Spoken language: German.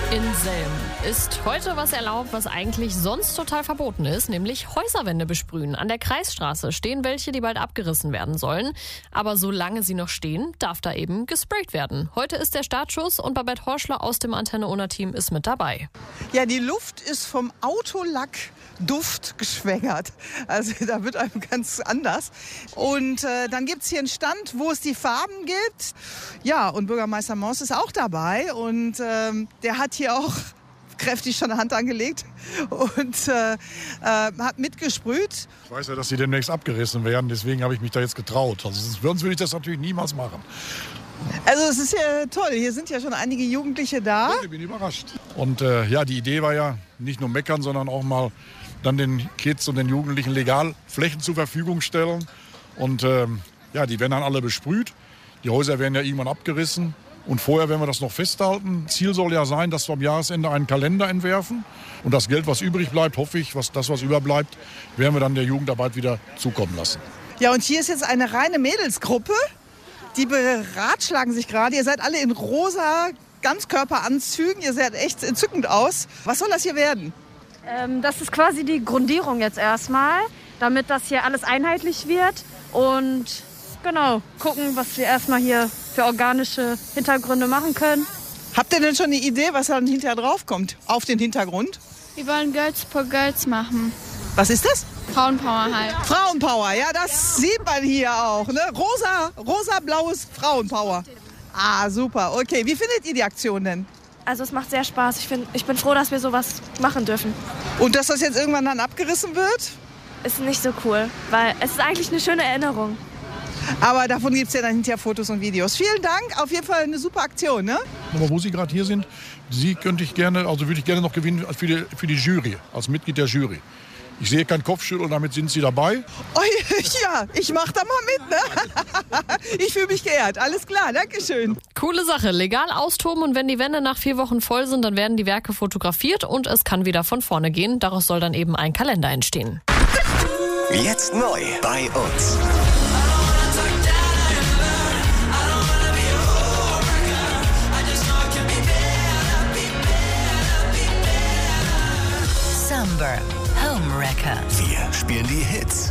In Selm ist heute was erlaubt, was eigentlich sonst total verboten ist, nämlich Häuserwände besprühen. An der Kreisstraße stehen welche, die bald abgerissen werden sollen. Aber solange sie noch stehen, darf da eben gesprayt werden. Heute ist der Startschuss und Babette Horschler aus dem Antenne-Unna-Team ist mit dabei. Ja, die Luft ist vom Autolackduft geschwängert. Also da wird einem ganz anders. Und dann gibt es hier einen Stand, wo es die Farben gibt. Ja, und Bürgermeister Maus ist auch dabei. Und der hat hier auch kräftig schon eine Hand angelegt und hat mitgesprüht. Ich weiß ja, dass sie demnächst abgerissen werden, deswegen habe ich mich da jetzt getraut. Also sonst würde ich das natürlich niemals machen. Also es ist ja toll, hier sind ja schon einige Jugendliche da. Ja, ich bin überrascht. Und die Idee war ja nicht nur meckern, sondern auch mal dann den Kids und den Jugendlichen legal Flächen zur Verfügung stellen. Und die werden dann alle besprüht. Die Häuser werden ja irgendwann abgerissen. Und vorher werden wir das noch festhalten. Ziel soll ja sein, dass wir am Jahresende einen Kalender entwerfen. Und das Geld, was übrig bleibt, hoffe ich, was überbleibt, werden wir dann der Jugendarbeit wieder zukommen lassen. Ja, und hier ist jetzt eine reine Mädelsgruppe. Die beratschlagen sich gerade. Ihr seid alle in rosa Ganzkörperanzügen. Ihr seht echt entzückend aus. Was soll das hier werden? Das ist quasi die Grundierung jetzt erstmal, damit das hier alles einheitlich wird. Und genau, gucken, was wir erstmal hier für organische Hintergründe machen können. Habt ihr denn schon eine Idee, was dann hinterher drauf kommt, auf den Hintergrund? Wir wollen Girls for Girls machen. Was ist das? Frauenpower halt. Frauenpower, ja, das sieht man hier auch. Ne? Rosa-blaues Frauenpower. Ah, super. Okay, wie findet ihr die Aktion denn? Also es macht sehr Spaß. Ich bin froh, dass wir sowas machen dürfen. Und dass das jetzt irgendwann dann abgerissen wird? Ist nicht so cool, weil es ist eigentlich eine schöne Erinnerung. Aber davon gibt es ja dann hinterher Fotos und Videos. Vielen Dank, auf jeden Fall eine super Aktion, ne? Aber wo Sie gerade hier sind, würde ich gerne noch gewinnen für die Jury, als Mitglied der Jury. Ich sehe kein Kopfschütteln, damit sind Sie dabei. Oh, ja, ich mach da mal mit, ne? Ich fühle mich geehrt. Alles klar, dankeschön. Coole Sache, legal austoben und wenn die Wände nach 4 Wochen voll sind, dann werden die Werke fotografiert und es kann wieder von vorne gehen. Daraus soll dann eben ein Kalender entstehen. Jetzt neu bei uns. Summer Home Wrecker. Wir spielen die Hits